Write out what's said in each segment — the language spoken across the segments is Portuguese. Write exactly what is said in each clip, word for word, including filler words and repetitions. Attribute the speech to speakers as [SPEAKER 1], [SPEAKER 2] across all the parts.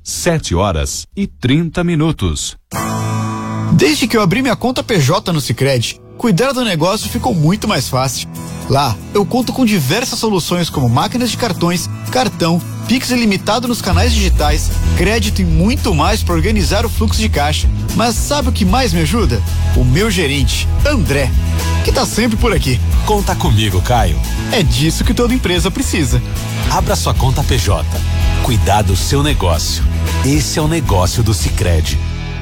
[SPEAKER 1] Sete horas e trinta minutos.
[SPEAKER 2] Desde que eu abri minha conta P J no Sicredi, cuidar do negócio ficou muito mais fácil. Lá, eu conto com diversas soluções como máquinas de cartões, cartão, Pix ilimitado nos canais digitais, crédito e muito mais para organizar o fluxo de caixa. Mas sabe o que mais me ajuda? O meu gerente, André, que tá sempre por aqui.
[SPEAKER 3] Conta comigo, Caio.
[SPEAKER 2] É disso que toda empresa precisa.
[SPEAKER 3] Abra sua conta P J. Cuidar do seu negócio. Esse é o negócio do Sicredi.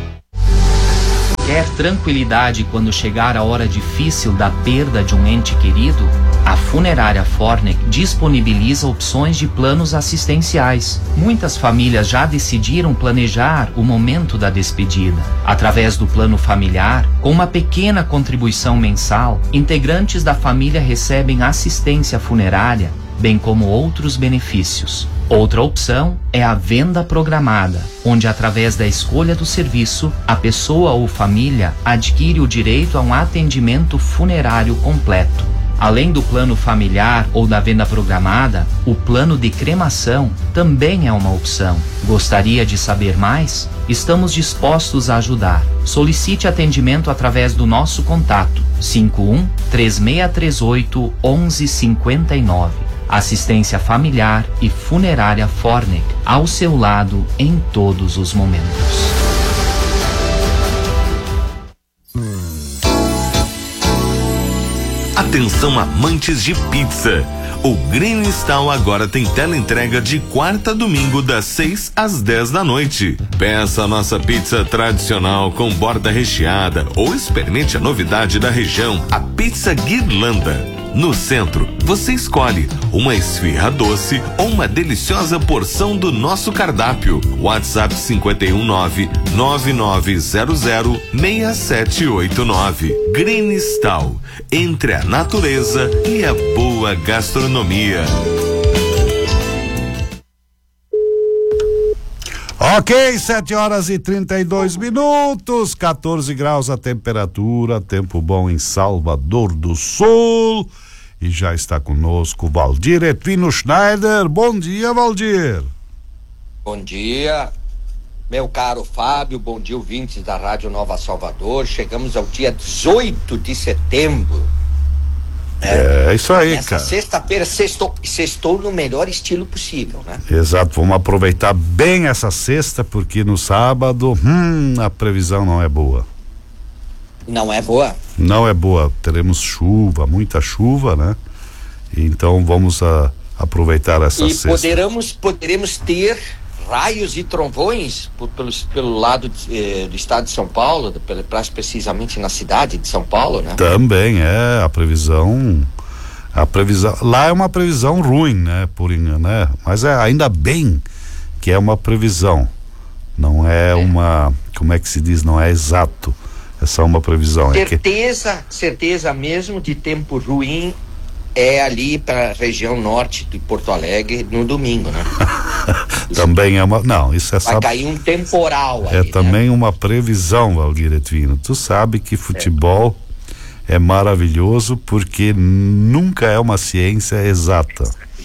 [SPEAKER 4] Quer tranquilidade quando chegar a hora difícil da perda de um ente querido? A Funerária Fornec disponibiliza opções de planos assistenciais. Muitas famílias já decidiram planejar o momento da despedida. Através do plano familiar, com uma pequena contribuição mensal, integrantes da família recebem assistência funerária, bem como outros benefícios. Outra opção é a venda programada, onde através da escolha do serviço, a pessoa ou família adquire o direito a um atendimento funerário completo. Além do plano familiar ou da venda programada, o plano de cremação também é uma opção. Gostaria de saber mais? Estamos dispostos a ajudar. Solicite atendimento através do nosso contato cinco um, três seis três oito, um um cinco nove. Assistência familiar e funerária Fornec, ao seu lado em todos os momentos.
[SPEAKER 5] Atenção amantes de pizza. O Green Stall agora tem teleentrega de quarta a domingo das seis às dez da noite. Peça a nossa pizza tradicional com borda recheada ou experimente a novidade da região, a pizza Guirlanda. No centro, você escolhe uma esfirra doce ou uma deliciosa porção do nosso cardápio. WhatsApp cinco um nove, nove nove zero zero, seis sete oito nove. Green Stall, entre a natureza e a boa gastronomia.
[SPEAKER 6] Ok, sete horas e trinta e dois minutos, quatorze graus a temperatura, tempo bom em Salvador do Sul. E já está conosco Valdir Etvino Schneider. Bom dia, Valdir.
[SPEAKER 7] Bom dia, meu caro Fábio, bom dia, ouvintes da Rádio Nova Salvador. Chegamos ao dia dezoito de setembro.
[SPEAKER 6] É, é isso aí,
[SPEAKER 7] Nessa
[SPEAKER 6] cara.
[SPEAKER 7] Sexta-feira, sextou, sextou no melhor estilo possível, né?
[SPEAKER 6] Exato, vamos aproveitar bem essa sexta, porque no sábado, hum, a previsão não é boa.
[SPEAKER 7] Não é boa?
[SPEAKER 6] Não é boa, teremos chuva, muita chuva, né? Então vamos a, aproveitar essa
[SPEAKER 7] e
[SPEAKER 6] sexta.
[SPEAKER 7] E poderemos, poderemos ter raios e trovões por, pelo, pelo lado eh, do estado de São Paulo, pelo, precisamente na cidade de São Paulo, né?
[SPEAKER 6] Também é a previsão, a previsão, lá é uma previsão ruim, né? Por né? Mas é ainda bem que é uma previsão, não é, é. uma, como é que se diz, não é exato, é só uma previsão.
[SPEAKER 7] Certeza,
[SPEAKER 6] é que...
[SPEAKER 7] certeza mesmo de tempo ruim é ali para a região norte de Porto Alegre no domingo, né?
[SPEAKER 6] Também é uma, não, isso é
[SPEAKER 7] vai
[SPEAKER 6] só...
[SPEAKER 7] cair um temporal
[SPEAKER 6] é
[SPEAKER 7] ali,
[SPEAKER 6] também
[SPEAKER 7] né?
[SPEAKER 6] Uma previsão, Valdir Etvino. Tu sabe que futebol é. é maravilhoso porque nunca é uma ciência exata.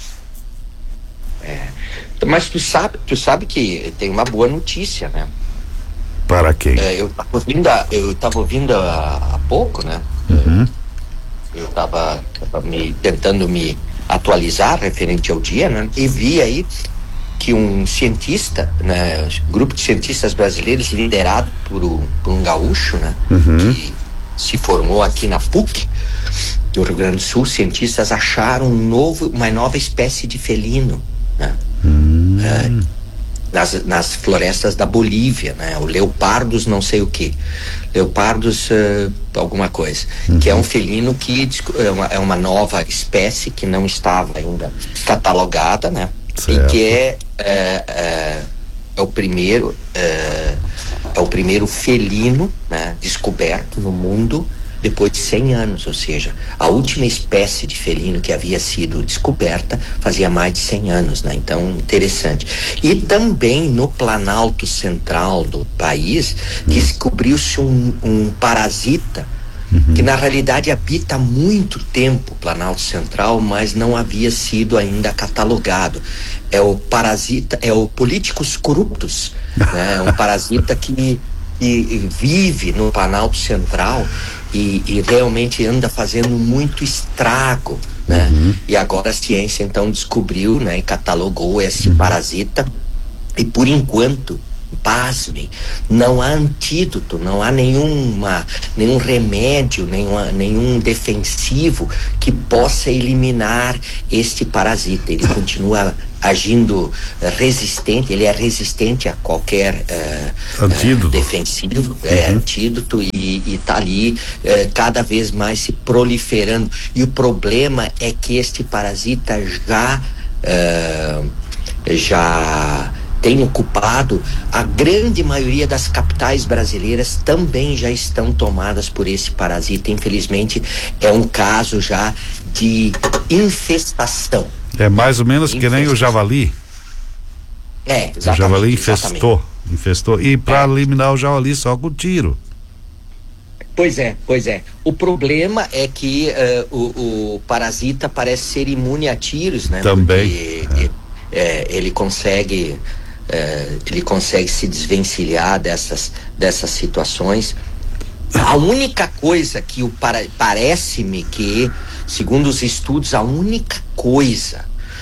[SPEAKER 7] É. Mas tu sabe, tu sabe que tem uma boa notícia, né?
[SPEAKER 6] Para quem?
[SPEAKER 7] É, eu estava ouvindo, eu tava ouvindo há, há pouco, né?
[SPEAKER 6] Uhum.
[SPEAKER 7] Eu estava me tentando me atualizar referente ao dia, né? E vi aí que um cientista, né? Grupo de cientistas brasileiros liderado por, o, por um gaúcho, né?
[SPEAKER 6] Uhum.
[SPEAKER 7] Que se formou aqui na P U C do Rio Grande do Sul. Cientistas acharam um novo, uma nova espécie de felino, né?
[SPEAKER 6] Uhum.
[SPEAKER 7] É, Nas, nas florestas da Bolívia, né? O leopardos não sei o que, leopardos uh, alguma coisa, uhum. que é um felino que é uma, é uma nova espécie que não estava ainda catalogada, né?
[SPEAKER 6] Certo.
[SPEAKER 7] E que é, é, é, é o primeiro é, é o primeiro felino, né, descoberto no mundo depois de cem anos, ou seja, a última espécie de felino que havia sido descoberta fazia mais de cem anos, né? Então, interessante. E também no Planalto Central do país, descobriu-se um, um parasita uhum. que na realidade habita há muito tempo o Planalto Central, mas não havia sido ainda catalogado. É o parasita, é o políticos corruptos, né? É um parasita que, que vive no Planalto Central e, e realmente anda fazendo muito estrago, né? Uhum. E agora a ciência então descobriu, né, e catalogou esse uhum. parasita, e por enquanto, pasmem, não há antídoto, não há nenhuma, nenhum remédio, nenhuma, nenhum defensivo que possa eliminar este parasita. Ele continua agindo uh, resistente, ele é resistente a qualquer uh,
[SPEAKER 6] antídoto.
[SPEAKER 7] Uh, defensivo, uhum. é antídoto, e está ali uh, cada vez mais se proliferando. E o problema é que este parasita já uh, já tem ocupado a grande maioria das capitais brasileiras, também já estão tomadas por esse parasita. Infelizmente, é um caso já de infestação.
[SPEAKER 6] É mais ou menos que nem o javali.
[SPEAKER 7] É, exatamente.
[SPEAKER 6] O javali infestou,
[SPEAKER 7] exatamente.
[SPEAKER 6] infestou. E para
[SPEAKER 7] é.
[SPEAKER 6] eliminar o javali só com tiro.
[SPEAKER 7] Pois é, pois é. O problema é que uh, o, o parasita parece ser imune a tiros, né?
[SPEAKER 6] Também.
[SPEAKER 7] Porque, é. É, ele consegue... É, ele consegue se desvencilhar dessas, dessas situações. A única coisa que o para, parece-me que, segundo os estudos, a única coisa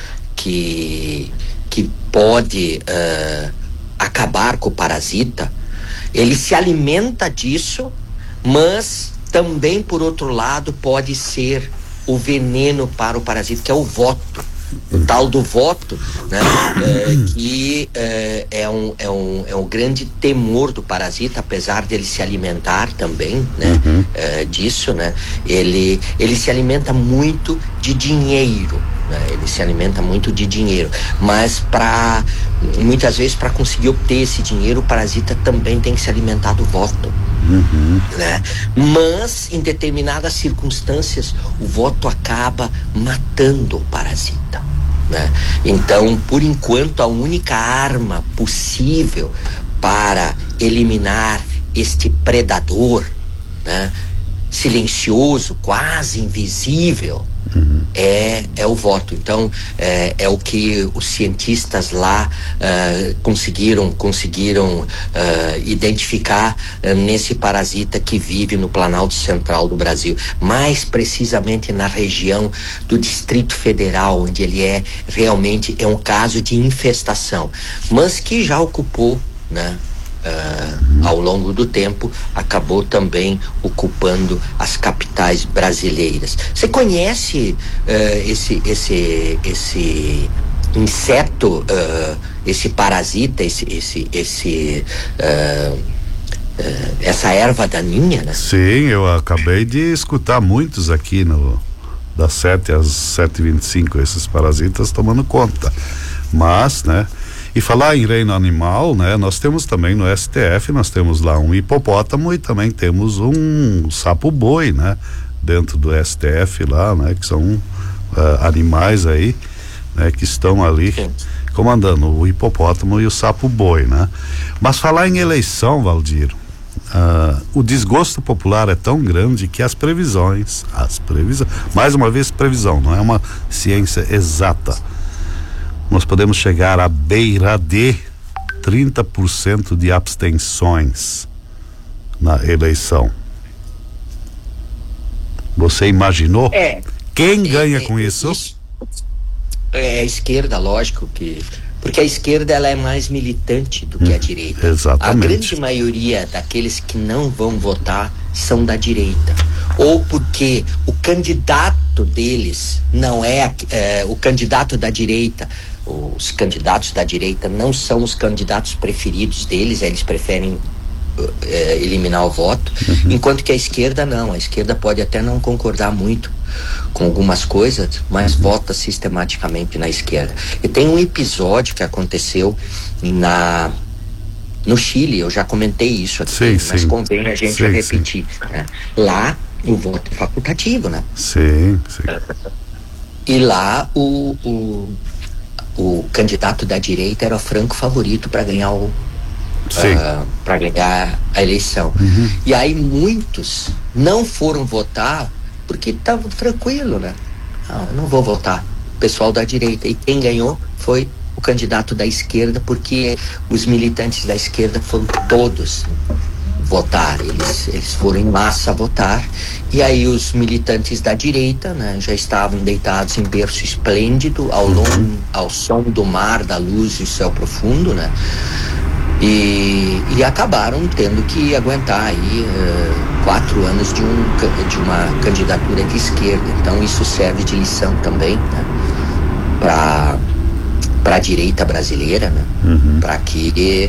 [SPEAKER 7] que, que pode uh, acabar com o parasita, ele se alimenta disso, mas também, por outro lado, pode ser o veneno para o parasita, que é o voto. O tal do voto, né, é, que é, é, um, é, um, é um grande temor do parasita, apesar dele se alimentar também, né, uhum. é, disso, né, ele, ele se alimenta muito de dinheiro, né, ele se alimenta muito de dinheiro, mas para muitas vezes para conseguir obter esse dinheiro, o parasita também tem que se alimentar do voto. Uhum. Né? Mas em determinadas circunstâncias o voto acaba matando o parasita, né? Então, por enquanto, a única arma possível para eliminar este predador, né, silencioso, quase invisível, uhum. é, é o voto. Então, é, é o que os cientistas lá uh, conseguiram, conseguiram uh, identificar uh, nesse parasita que vive no Planalto Central do Brasil, mais precisamente na região do Distrito Federal, onde ele é realmente é um caso de infestação, mas que já ocupou, né, Uh, ao longo do tempo, acabou também ocupando as capitais brasileiras. Você conhece uh, esse, esse, esse inseto, uh, esse parasita, esse, esse, esse, uh, uh, essa erva daninha, né?
[SPEAKER 6] Sim, eu acabei de escutar muitos aqui no, das sete às sete e vinte e cinco, esses parasitas tomando conta. Mas, né? E falar em reino animal, né? Nós temos também no S T F, nós temos lá um hipopótamo e também temos um sapo-boi, né? Dentro do S T F lá, né? Que são uh, animais aí, né? Que estão ali comandando o hipopótamo e o sapo-boi, né? Mas falar em eleição, Valdir, uh, o desgosto popular é tão grande que as previsões, as previsões, mais uma vez previsão, não é uma ciência exata. Nós podemos chegar à beira de trinta por cento de abstenções na eleição. Você imaginou?
[SPEAKER 7] É.
[SPEAKER 6] Quem
[SPEAKER 7] é,
[SPEAKER 6] ganha
[SPEAKER 7] é,
[SPEAKER 6] com
[SPEAKER 7] é,
[SPEAKER 6] isso?
[SPEAKER 7] isso? É a esquerda, lógico que... Porque a esquerda ela é mais militante do que hum, a direita.
[SPEAKER 6] Exatamente.
[SPEAKER 7] A grande maioria daqueles que não vão votar são da direita. Ou porque o candidato deles não é, é o candidato da direita. Os candidatos da direita não são os candidatos preferidos deles, eles preferem é, eliminar o voto, uhum. enquanto que a esquerda não, a esquerda pode até não concordar muito com algumas coisas, mas uhum. vota sistematicamente na esquerda. E tem um episódio que aconteceu na no Chile, eu já comentei isso aqui,
[SPEAKER 6] sim,
[SPEAKER 7] mas
[SPEAKER 6] sim.
[SPEAKER 7] convém a gente
[SPEAKER 6] sim,
[SPEAKER 7] repetir, né? Lá o voto é facultativo, né?
[SPEAKER 6] Sim, sim.
[SPEAKER 7] E lá o, o, o candidato da direita era o franco favorito para ganhar o, uh, para ganhar a eleição.
[SPEAKER 6] Uhum.
[SPEAKER 7] E aí muitos não foram votar porque estavam tranquilo, né? Não, eu não vou votar. O pessoal da direita. E quem ganhou foi o candidato da esquerda, porque os militantes da esquerda foram todos votar, eles, eles foram em massa votar, e aí os militantes da direita, né, já estavam deitados em berço esplêndido, ao, longo, ao som do mar, da luz e o céu profundo, né, e, e acabaram tendo que aguentar aí uh, quatro anos de, um, de uma candidatura de esquerda. Então isso serve de lição também, né, para para a direita brasileira, né,
[SPEAKER 6] uhum.
[SPEAKER 7] para que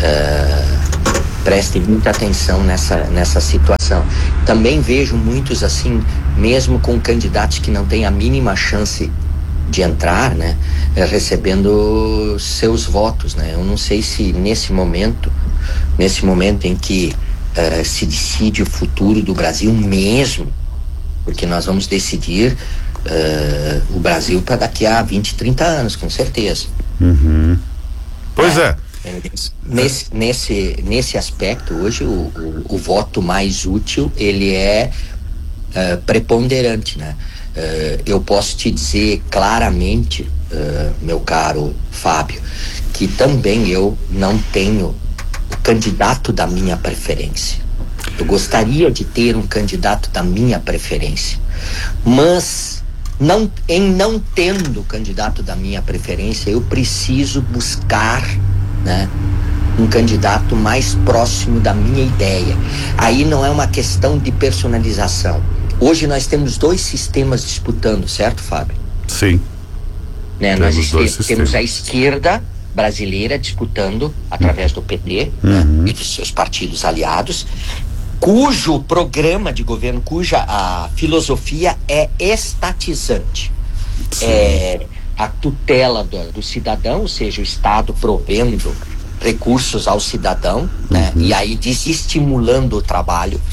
[SPEAKER 7] uh, prestem muita atenção nessa, nessa situação. Também vejo muitos assim, mesmo com candidatos que não têm a mínima chance de entrar, né, recebendo seus votos, né. Eu não sei se nesse momento, nesse momento em que uh, se decide o futuro do Brasil mesmo, porque nós vamos decidir uh, o Brasil para daqui a vinte, trinta anos, com certeza.
[SPEAKER 6] Uhum. Pois é.
[SPEAKER 7] é. Nesse, nesse, nesse aspecto, hoje, o, o, o voto mais útil, ele é uh, preponderante, né? Uh, eu posso te dizer claramente, uh, meu caro Fábio, que também eu não tenho o candidato da minha preferência. Eu gostaria de ter um candidato da minha preferência, mas não, em não tendo o candidato da minha preferência, eu preciso buscar, né, um candidato mais próximo da minha ideia. Aí não é uma questão de personalização. Hoje nós temos dois sistemas disputando, certo, Fábio?
[SPEAKER 6] Sim.
[SPEAKER 7] Né, nós temos sistemas. A esquerda brasileira disputando através do P T, uhum. né, e dos seus partidos aliados, cujo programa de governo, cuja a filosofia é estatizante. Sim. É a tutela do, do cidadão, ou seja, o Estado provendo recursos ao cidadão, né, uhum. e aí desestimulando o trabalho.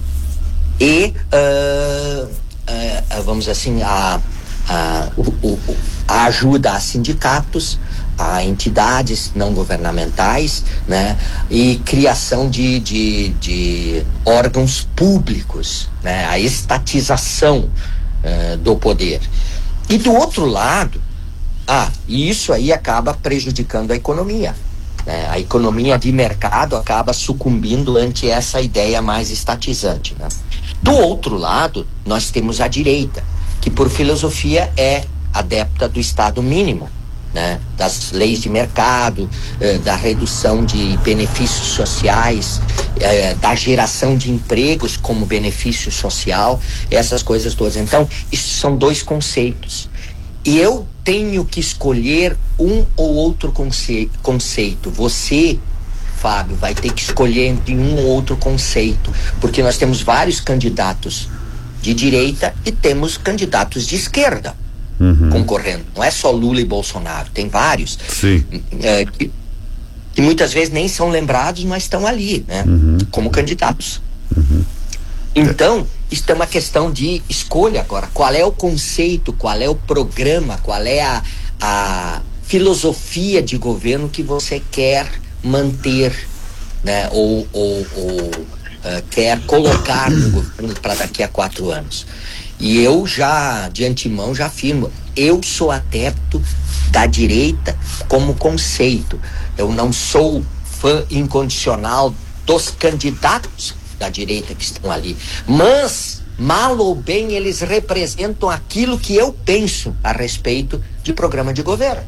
[SPEAKER 7] E, uh, uh, vamos assim, a, a, o, o, a ajuda a sindicatos, a entidades não governamentais, né, e criação de, de, de órgãos públicos, né, a estatização uh, do poder. E do outro lado, ah, isso aí acaba prejudicando a economia. Né, a economia de mercado acaba sucumbindo ante essa ideia mais estatizante, né. Do outro lado, nós temos a direita, que por filosofia é adepta do Estado mínimo, né, das leis de mercado, eh, da redução de benefícios sociais, eh, da geração de empregos como benefício social, essas coisas todas. Então, isso são dois conceitos. E eu tenho que escolher um ou outro conce- conceito. Você, Fábio, vai ter que escolher entre um ou outro conceito, porque nós temos vários candidatos de direita e temos candidatos de esquerda, uhum. concorrendo. Não é só Lula e Bolsonaro, tem vários.
[SPEAKER 6] Sim.
[SPEAKER 7] É, que, que muitas vezes nem são lembrados, mas estão ali, né, uhum. como candidatos.
[SPEAKER 6] Uhum.
[SPEAKER 7] Então, isso é uma questão de escolha agora. Qual é o conceito, qual é o programa, qual é a, a filosofia de governo que você quer manter, né, ou, ou, ou uh, quer colocar no governo para daqui a quatro anos. E eu já, de antemão, já afirmo, eu sou adepto da direita como conceito. Eu não sou fã incondicional dos candidatos da direita que estão ali, mas, mal ou bem, eles representam aquilo que eu penso a respeito de programa de governo.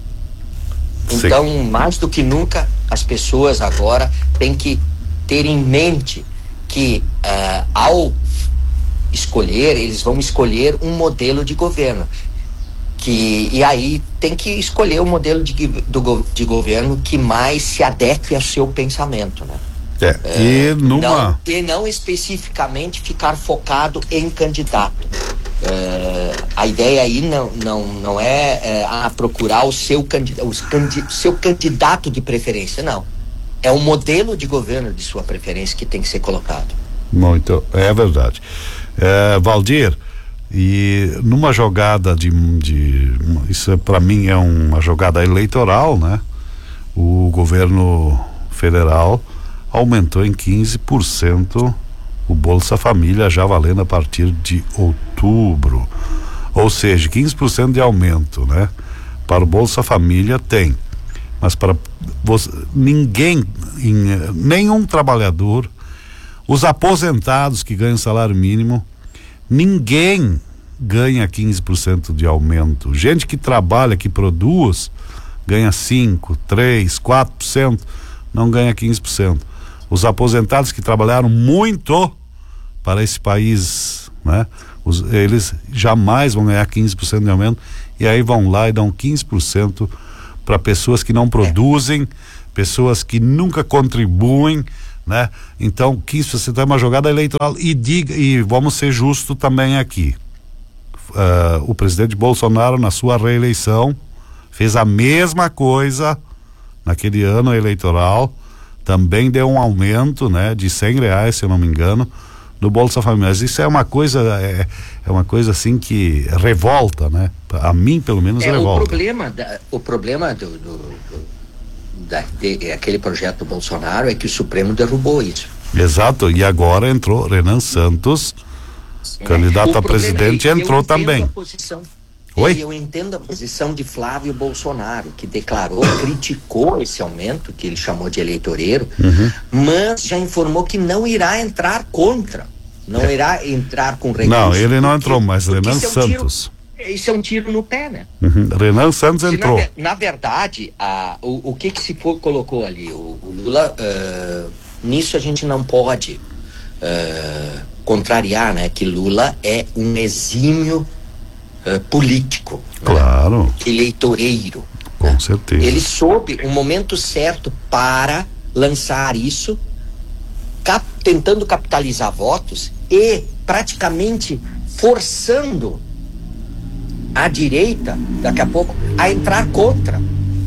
[SPEAKER 7] Então, Sim. mais do que nunca, as pessoas agora têm que ter em mente que uh, ao escolher, eles vão escolher um modelo de governo. Que, e aí tem que escolher o modelo de, do, de governo que mais se adeque ao seu pensamento, né?
[SPEAKER 6] É, e numa...
[SPEAKER 7] não, e não especificamente ficar focado em candidato. É, a ideia aí não, não, não é, é a procurar o seu, candid, os candi, seu candidato de preferência, não. É o modelo de governo de sua preferência que tem que ser colocado.
[SPEAKER 6] Muito, é verdade. É, Valdir, e numa jogada de, de isso para mim é uma jogada eleitoral, né? O governo federal aumentou em quinze por cento o Bolsa Família, já valendo a partir de outubro. Ou seja, quinze por cento de aumento, né? Para o Bolsa Família tem, mas para você, ninguém, em, nenhum trabalhador, os aposentados que ganham salário mínimo, ninguém ganha quinze por cento de aumento. Gente que trabalha, que produz, ganha cinco, três, quatro por cento, não ganha quinze por cento. Os aposentados que trabalharam muito para esse país, né? Os, eles jamais vão ganhar quinze por cento de aumento, e aí vão lá e dão quinze por cento para pessoas que não produzem, pessoas que nunca contribuem, né? Então, quinze por cento é uma jogada eleitoral. E diga, e vamos ser justos também aqui. Uh, o presidente Bolsonaro, na sua reeleição, fez a mesma coisa naquele ano eleitoral, também deu um aumento, né, de cem reais, se eu não me engano, no Bolsa Família. Mas isso é uma coisa, é, é uma coisa assim que revolta, né? A mim, pelo menos,
[SPEAKER 7] é,
[SPEAKER 6] revolta.
[SPEAKER 7] O problema, da, o problema do, do, do da, de, aquele projeto do Bolsonaro é que o Supremo derrubou isso.
[SPEAKER 6] Exato, e agora entrou Renan Santos, é, candidato a presidente, é, entrou também.
[SPEAKER 7] Oi? Eu entendo a posição de Flávio Bolsonaro, que declarou, criticou esse aumento, que ele chamou de eleitoreiro, uhum. mas já informou que não irá entrar contra, não é. irá entrar com recurso.
[SPEAKER 6] Não, ele não entrou, mas Renan
[SPEAKER 7] isso
[SPEAKER 6] Santos.
[SPEAKER 7] É um tiro, isso é um tiro no pé, né?
[SPEAKER 6] Uhum. Renan Santos entrou.
[SPEAKER 7] Na, na verdade, a, o, o que que se for, colocou ali? O, o Lula, uh, nisso a gente não pode uh, contrariar, né? Que Lula é um exímio Uh, político,
[SPEAKER 6] claro,
[SPEAKER 7] né? Eleitoreiro,
[SPEAKER 6] com né? certeza.
[SPEAKER 7] Ele soube o momento certo para lançar isso, cap tentando capitalizar votos e praticamente forçando a direita, daqui a pouco, a entrar contra,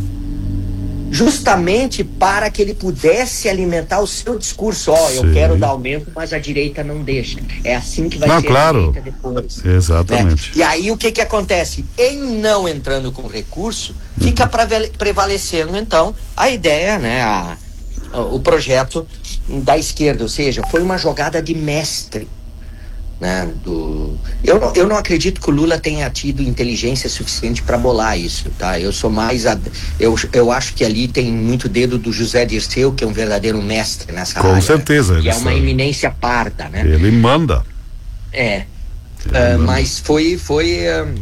[SPEAKER 7] justamente para que ele pudesse alimentar o seu discurso. Ó, oh, eu quero dar aumento, mas a direita não deixa. É assim que vai
[SPEAKER 6] não,
[SPEAKER 7] ser
[SPEAKER 6] claro.
[SPEAKER 7] a direita depois.
[SPEAKER 6] Exatamente.
[SPEAKER 7] Né? E aí o que que acontece? Em não entrando com recurso, fica uhum. prevalecendo então a ideia, né, a, a, o projeto da esquerda, ou seja, foi uma jogada de mestre. Né, do... eu, não, eu não acredito que o Lula tenha tido inteligência suficiente para bolar isso, tá? Eu sou mais a... eu, eu acho que ali tem muito dedo do José Dirceu, que é um verdadeiro mestre nessa
[SPEAKER 6] Com
[SPEAKER 7] área.
[SPEAKER 6] Com certeza.
[SPEAKER 7] Que é
[SPEAKER 6] sabe.
[SPEAKER 7] uma eminência parda, né?
[SPEAKER 6] Ele manda.
[SPEAKER 7] É. Ele uh, manda. Mas foi foi uh,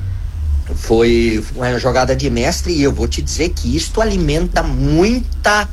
[SPEAKER 7] foi uma jogada de mestre, e eu vou te dizer que isto alimenta muita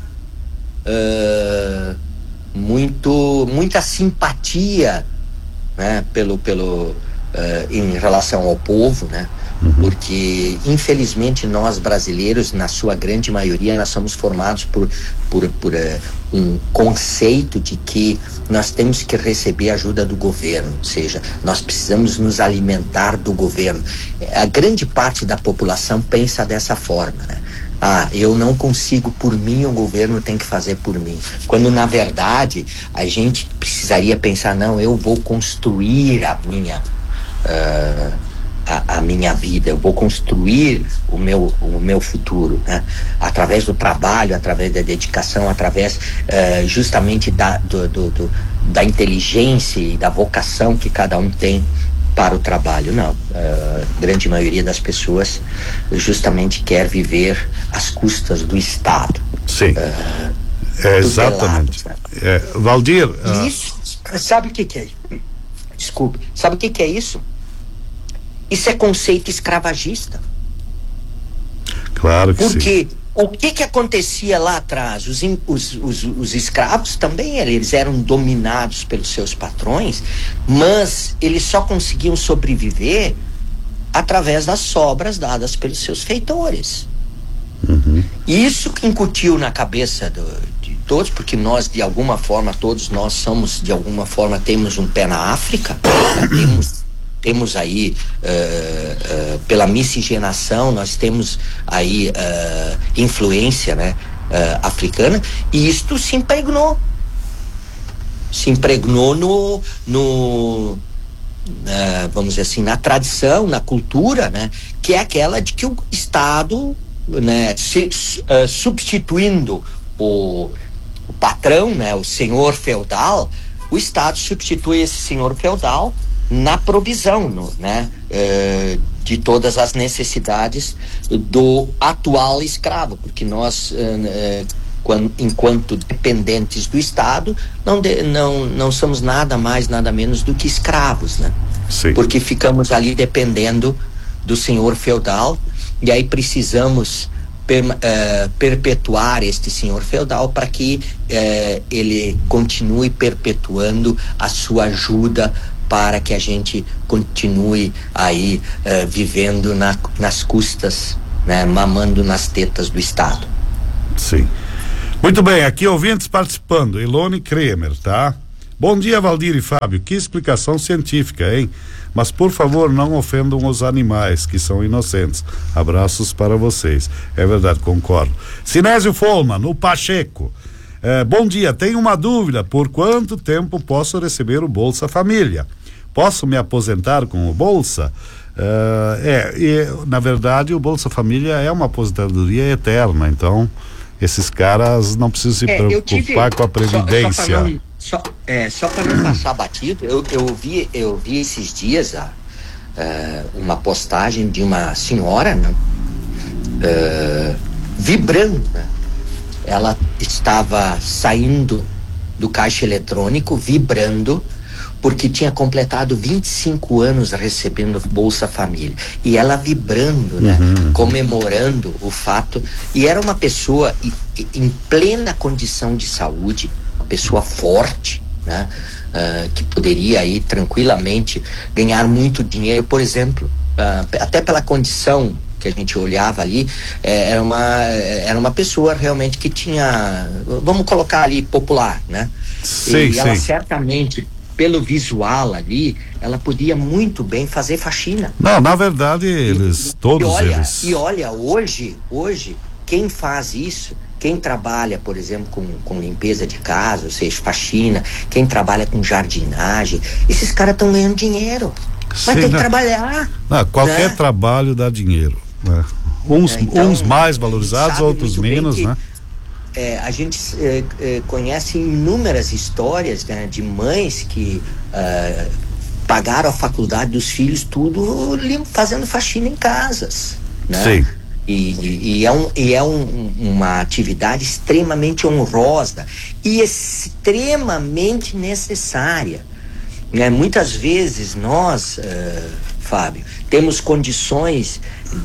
[SPEAKER 7] uh, muito muita simpatia, né, pelo, pelo, uh, em relação ao povo, né, uhum. porque infelizmente nós brasileiros, na sua grande maioria, nós somos formados por, por, por uh, um conceito de que nós temos que receber ajuda do governo, ou seja, nós precisamos nos alimentar do governo. A grande parte da população pensa dessa forma, né? Ah, eu não consigo por mim, o governo tem que fazer por mim. Quando, na verdade, a gente precisaria pensar, não, eu vou construir a minha, uh, a, a minha vida, eu vou construir o meu, o meu futuro, né? Através do trabalho, através da dedicação, através uh, justamente da, do, do, do, da inteligência e da vocação que cada um tem para o trabalho. Não, a grande maioria das pessoas justamente quer viver às custas do Estado.
[SPEAKER 6] Sim, uh, é exatamente. Lado, é, Valdir, uh...
[SPEAKER 7] isso, sabe o que que é? Desculpe, sabe o que que é isso? Isso é conceito escravagista.
[SPEAKER 6] Claro que
[SPEAKER 7] Porque
[SPEAKER 6] sim.
[SPEAKER 7] O que que acontecia lá atrás? Os, os, os, os escravos também, eles eram dominados pelos seus patrões, mas eles só conseguiam sobreviver através das sobras dadas pelos seus feitores.
[SPEAKER 6] Uhum.
[SPEAKER 7] Isso que incutiu na cabeça do, de todos, porque nós, de alguma forma, todos nós somos, de alguma forma, temos um pé na África, né? temos... Temos aí, uh, uh, pela miscigenação, nós temos aí uh, influência, né, uh, africana, e isto se impregnou. Se impregnou no, no uh, vamos dizer assim, na tradição, na cultura, né, que é aquela de que o Estado, né, se, uh, substituindo o, o patrão, né, o senhor feudal, o Estado substitui esse senhor feudal na provisão, no, né, uh, de todas as necessidades do atual escravo, porque nós, uh, uh, quando, enquanto dependentes do Estado, não, de, não, não somos nada mais, nada menos do que escravos, né?
[SPEAKER 6] Sim.
[SPEAKER 7] Porque ficamos ali dependendo do senhor feudal, e aí precisamos per, uh, perpetuar este senhor feudal para que uh, ele continue perpetuando a sua ajuda para que a gente continue aí uh, vivendo na, nas custas, né, mamando nas tetas do Estado.
[SPEAKER 6] Sim. Muito bem, aqui ouvintes participando, Elone Kremer, tá? Bom dia, Valdir e Fábio, que explicação científica, hein? Mas por favor, não ofendam os animais, que são inocentes. Abraços para vocês. É verdade, concordo. Sinésio Folma, no Pacheco. É, bom dia, tenho uma dúvida, por quanto tempo posso receber o Bolsa Família? Posso me aposentar com o Bolsa? Uh, é, e, na verdade, o Bolsa Família é uma aposentadoria eterna, então esses caras não precisam se
[SPEAKER 7] é,
[SPEAKER 6] preocupar
[SPEAKER 7] tive,
[SPEAKER 6] com a Previdência.
[SPEAKER 7] Só, só para não, só, é, só para não passar batido, eu, eu, vi, eu vi esses dias a, uh, uma postagem de uma senhora, né, uh, vibrando, né? Ela estava saindo do caixa eletrônico, vibrando, porque tinha completado vinte e cinco anos recebendo Bolsa Família. E ela vibrando, né? Uhum. Comemorando o fato. E era uma pessoa em plena condição de saúde, uma pessoa forte, né? Uh, que poderia aí tranquilamente ganhar muito dinheiro, por exemplo, uh, até pela condição que a gente olhava ali, eh, era uma era uma pessoa realmente que tinha, vamos colocar ali, popular, né?
[SPEAKER 6] Sim,
[SPEAKER 7] e ela
[SPEAKER 6] sim.
[SPEAKER 7] certamente, pelo visual ali, ela podia muito bem fazer faxina.
[SPEAKER 6] Não, na verdade, eles,
[SPEAKER 7] e,
[SPEAKER 6] todos
[SPEAKER 7] e olha,
[SPEAKER 6] eles...
[SPEAKER 7] E olha, hoje, hoje, quem faz isso, quem trabalha, por exemplo, com, com limpeza de casa, ou seja, faxina, quem trabalha com jardinagem, esses caras estão ganhando dinheiro. Mas
[SPEAKER 6] Sim,
[SPEAKER 7] tem que
[SPEAKER 6] não.
[SPEAKER 7] trabalhar.
[SPEAKER 6] Não, qualquer
[SPEAKER 7] né?
[SPEAKER 6] trabalho dá dinheiro. Né? Uns,
[SPEAKER 7] É, então,
[SPEAKER 6] uns mais valorizados, outros menos,
[SPEAKER 7] que,
[SPEAKER 6] né?
[SPEAKER 7] É, a gente é, é, conhece inúmeras histórias, né, de mães que uh, pagaram a faculdade dos filhos tudo lim, fazendo faxina em casas, né?
[SPEAKER 6] Sim.
[SPEAKER 7] E, e, e é, um, e é um, uma atividade extremamente honrosa e extremamente necessária, né? Muitas vezes nós, uh, Fábio, temos condições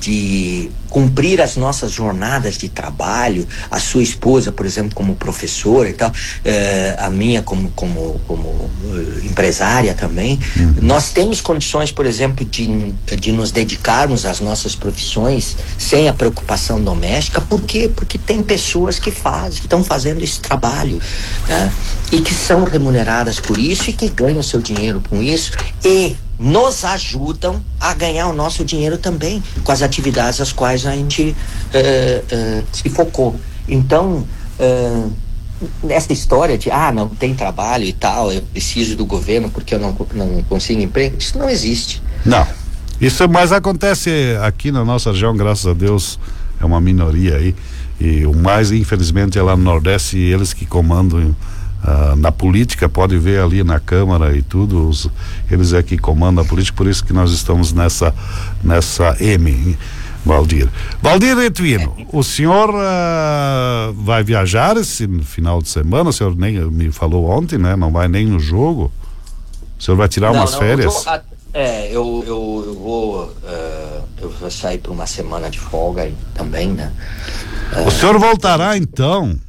[SPEAKER 7] de cumprir as nossas jornadas de trabalho, a sua esposa, por exemplo, como professora e tal, eh, a minha como, como, como uh, empresária também. Uhum. Nós temos condições, por exemplo, de, de nos dedicarmos às nossas profissões sem a preocupação doméstica. Por quê? Porque tem pessoas que fazem, que estão fazendo esse trabalho, né? E que são remuneradas por isso e que ganham seu dinheiro com isso e nos ajudam a ganhar o nosso dinheiro também com as atividades às quais a gente uh, uh, se focou. Então, uh, essa história de, ah, não tem trabalho e tal, eu preciso do governo porque eu não, não consigo emprego, isso não existe.
[SPEAKER 6] Não, isso mais acontece aqui na nossa região, graças a Deus, é uma minoria aí, e o mais, infelizmente, é lá no Nordeste, e eles que comandam Uh, na política, pode ver ali na Câmara e tudo, os, eles é que comandam a política, por isso que nós estamos nessa nessa M, Valdir. Valdir Etuino, é. O senhor uh, vai viajar esse final de semana? O senhor nem me falou ontem, né? Não vai nem no jogo? O senhor vai tirar
[SPEAKER 7] não,
[SPEAKER 6] umas
[SPEAKER 7] não,
[SPEAKER 6] férias?
[SPEAKER 7] Eu tô, a, é, eu, eu, eu vou uh, eu vou sair por uma semana de folga aí também, né? Uh,
[SPEAKER 6] o senhor voltará então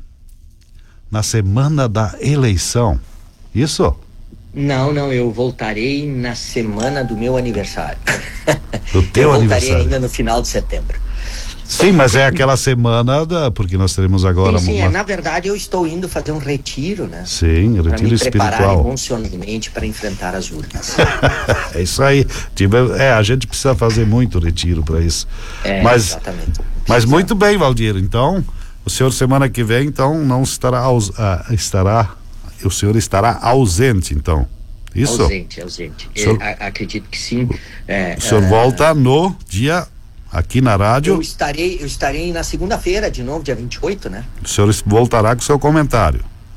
[SPEAKER 6] na semana da eleição, isso?
[SPEAKER 7] Não, não, eu voltarei na semana do meu aniversário.
[SPEAKER 6] Do teu
[SPEAKER 7] eu voltarei
[SPEAKER 6] aniversário?
[SPEAKER 7] ainda no final de setembro.
[SPEAKER 6] Sim, mas é aquela semana da, porque nós teremos agora...
[SPEAKER 7] Sim, sim,
[SPEAKER 6] uma...
[SPEAKER 7] é, na verdade eu estou indo fazer um retiro, né?
[SPEAKER 6] Sim, retiro
[SPEAKER 7] pra me
[SPEAKER 6] espiritual.
[SPEAKER 7] preparar emocionalmente para enfrentar as urnas.
[SPEAKER 6] É isso aí. É, a gente precisa fazer muito retiro para isso.
[SPEAKER 7] É,
[SPEAKER 6] mas,
[SPEAKER 7] exatamente.
[SPEAKER 6] Mas muito bem, Valdir, então... O senhor semana que vem, então, não estará, aus, ah, estará, o senhor estará ausente, então, isso?
[SPEAKER 7] Ausente, ausente.
[SPEAKER 6] O senhor,
[SPEAKER 7] eu, a, acredito que sim. É,
[SPEAKER 6] o senhor
[SPEAKER 7] é,
[SPEAKER 6] volta no dia, aqui na rádio?
[SPEAKER 7] Eu estarei, eu estarei na segunda-feira, de novo, dia vinte e oito, né?
[SPEAKER 6] O senhor voltará com o seu comentário.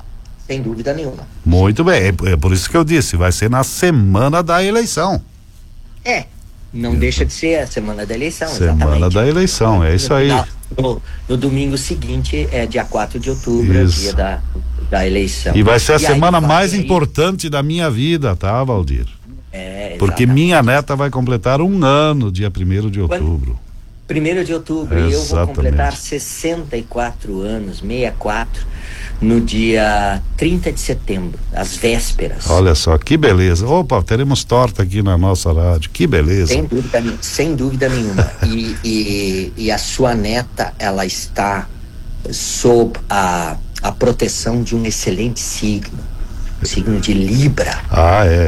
[SPEAKER 7] Sem dúvida nenhuma.
[SPEAKER 6] Muito bem, é, é por isso que eu disse, vai ser na semana da eleição.
[SPEAKER 7] É, não deixa de ser a semana da eleição,
[SPEAKER 6] Semana
[SPEAKER 7] exatamente.
[SPEAKER 6] da eleição, é isso aí.
[SPEAKER 7] No, no domingo seguinte, é dia quatro de outubro, é
[SPEAKER 6] Isso.
[SPEAKER 7] dia da, da eleição.
[SPEAKER 6] E vai ser a
[SPEAKER 7] E aí,
[SPEAKER 6] semana
[SPEAKER 7] vai-
[SPEAKER 6] mais
[SPEAKER 7] aí-
[SPEAKER 6] importante da minha vida, tá, Valdir?
[SPEAKER 7] É,
[SPEAKER 6] Porque
[SPEAKER 7] exatamente.
[SPEAKER 6] minha neta vai completar um ano, dia primeiro de outubro.
[SPEAKER 7] primeiro de outubro, e eu vou
[SPEAKER 6] Exatamente.
[SPEAKER 7] completar sessenta e quatro anos, sessenta e quatro, no dia trinta de setembro, às vésperas.
[SPEAKER 6] Olha só, que beleza. Opa, teremos torta aqui na nossa rádio, que beleza.
[SPEAKER 7] Sem dúvida, ne- sem dúvida nenhuma. E, e, e a sua neta, ela está sob a, a proteção de um excelente signo, o signo de Libra.
[SPEAKER 6] Ah, é.